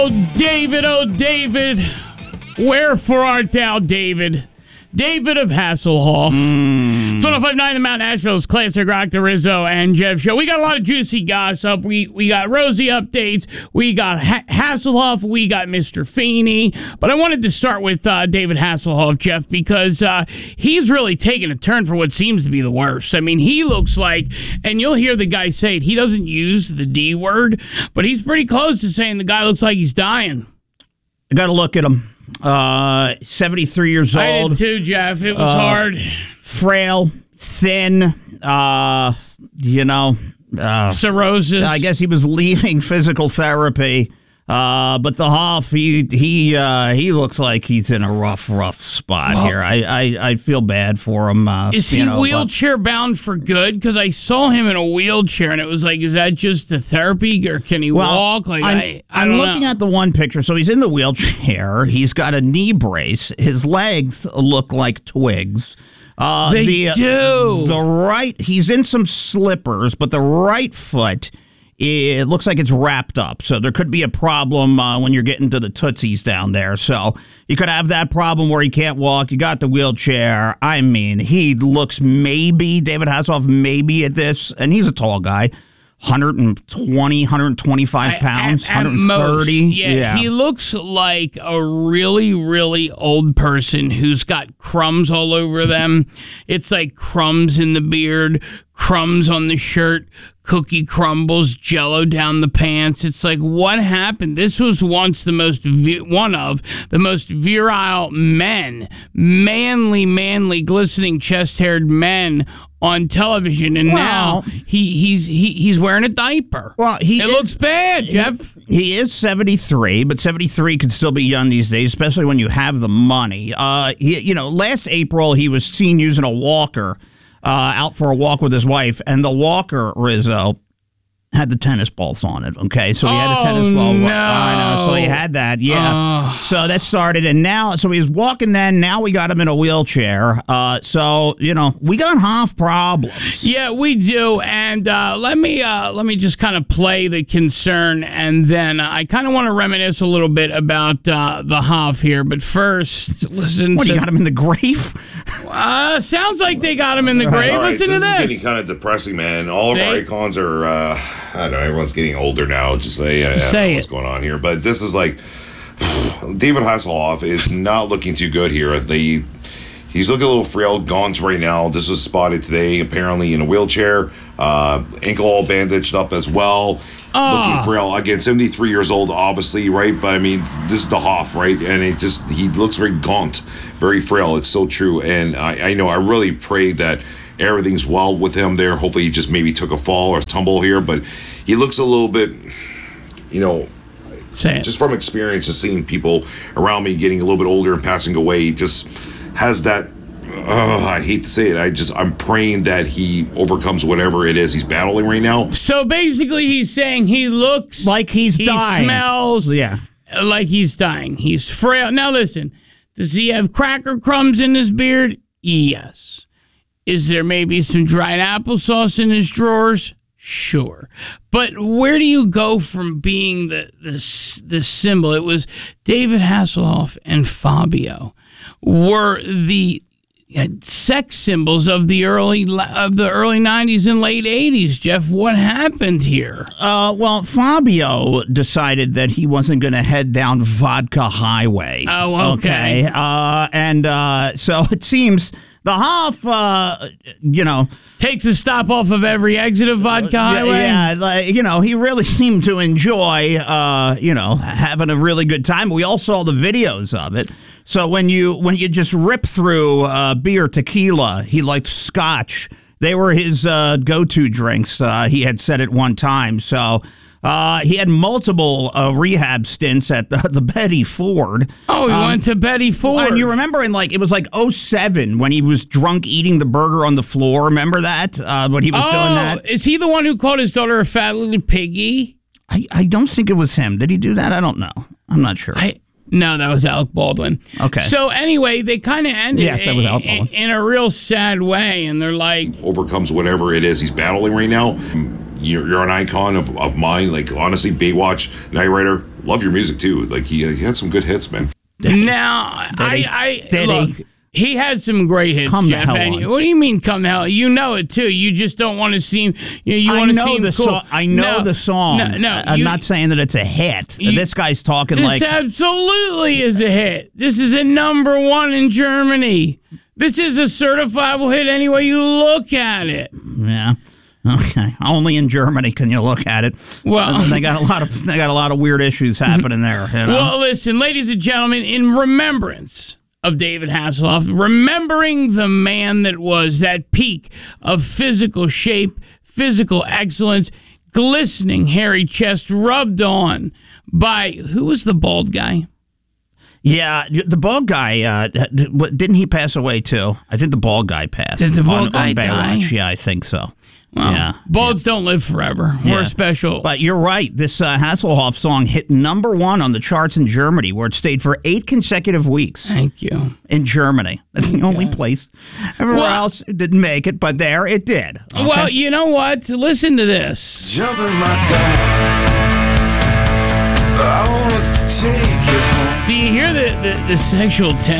David, oh David, wherefore art thou, David? David of Hasselhoff. 1059 The Mount Nashville's Classic Rock, the Rizzo and Jeff Show. We got a lot of juicy gossip. We got Rosie updates. We got Hasselhoff. We got Mr. Feeney. But I wanted to start with David Hasselhoff, Jeff, because he's really taken a turn for what seems to be the worst. I mean, he looks like, and you'll hear the guy say it, he doesn't use the D word, but he's pretty close to saying the guy looks like he's dying. I got to look at him. 73 years old. I did too, Jeff. It was hard. Frail, thin, cirrhosis. I guess he was leaving physical therapy. But the Hoff, he looks like he's in a rough spot here. I feel bad for him. Is he wheelchair bound for good? Because I saw him in a wheelchair, and it was like, is that just a therapy, or can he walk? Like I'm looking at the one picture. So he's in the wheelchair. He's got a knee brace. His legs look like twigs. They do. The right, he's in some slippers, but the right foot, it looks like it's wrapped up. So there could be a problem when you're getting to the tootsies down there. So you could have that problem where he can't walk. You got the wheelchair. I mean, he looks David Hasselhoff maybe at this, and he's a tall guy. 120, 125 pounds, at 130. Most, yeah, he looks like a really, really old person who's got crumbs all over them. It's like crumbs in the beard, crumbs on the shirt, cookie crumbles, Jello down the pants. It's like, what happened? This was once one of the most virile men, manly, glistening chest-haired men on television, and now he's wearing a diaper. Well, it looks bad, Jeff. He is 73, but 73 can still be young these days, especially when you have the money. Last April he was seen using a walker out for a walk with his wife, and the walker, Rizzo, had the tennis balls on it, okay? So he had a tennis ball. No. I know, so he had that, yeah. So that started, and now, so he was walking then, now we got him in a wheelchair. So, we got Hoff problems. Yeah, we do, and let me just kind of play the concern, and then I kind of want to reminisce a little bit about the Hoff here, but first, listen you got him in the grave? Sounds like they got him in the grave. Right, listen to this. This is getting kind of depressing, man. All of our icons are, I don't know, everyone's getting older now. Just say, I don't know what's going on here. But this is like, David Hasselhoff is not looking too good here. He's looking a little frail, gaunt right now. This was spotted today, apparently in a wheelchair. Ankle all bandaged up as well. Looking frail. Again, 73 years old, obviously, right? But, I mean, this is the Hoff, right? And he looks very gaunt, very frail. It's so true. And I know, I really pray that everything's well with him there. Hopefully he just maybe took a fall or tumble here. But he looks a little bit, just from experience of seeing people around me getting a little bit older and passing away, he just has that, I hate to say it, I'm praying that he overcomes whatever it is he's battling right now. So basically he's saying he looks like he's dying. He smells like he's dying. He's frail. Now listen, does he have cracker crumbs in his beard? Yes. Is there maybe some dried applesauce in his drawers? Sure. But where do you go from being the symbol? It was David Hasselhoff and Fabio were the sex symbols of the early 90s and late 80s. Jeff, what happened here? Well, Fabio decided that he wasn't going to head down Vodka Highway. Oh, okay. So it seems the Hoff, takes a stop off of every exit of Vodka Highway. Yeah, he really seemed to enjoy, having a really good time. We all saw the videos of it. So when you just rip through beer, tequila, he liked scotch. They were his go-to drinks. He had said at one time. So he had multiple rehab stints at the Betty Ford. Oh, he went to Betty Ford. And you remember it was like 2007 when he was drunk eating the burger on the floor. Remember that? When he was doing that? Is he the one who called his daughter a fat little piggy? I don't think it was him. Did he do that? I don't know. I'm not sure. No, that was Alec Baldwin. Okay. So anyway, they kind of ended that was Alec Baldwin. In a real sad way, and they're like... Overcomes whatever it is he's battling right now. You're an icon of mine. Like, honestly, Baywatch, Knight Rider, love your music too. Like he had some good hits, man. Now, look, he had some great hits, Jeff. What do you mean, come the hell? You know it too. You just don't want to seem. You want to seem cool. I know the song. No, I'm not saying that it's a hit. This guy's talking this absolutely is a hit. This is a #1 in Germany. This is a certifiable hit any way you look at it. Yeah. Okay. Only in Germany can you look at it. Well, they got a lot of weird issues happening there. You know? Well, listen, ladies and gentlemen, in remembrance of David Hasselhoff, remembering the man that was that peak of physical shape, physical excellence, glistening hairy chest rubbed on by, who was the bald guy? Yeah, the bald guy, didn't he pass away too? I think the bald guy passed. Did the bald guy on die? Yeah, I think so. Well, yeah, balds don't live forever. We're special. But you're right. This Hasselhoff song hit #1 on the charts in Germany, where it stayed for 8 consecutive weeks. Thank you. In Germany. That's the only place. Everywhere else it didn't make it, but there it did. Okay? Well, you know what? Listen to this. Jump in my car. I wanna take you home. Do you hear the sexual tension?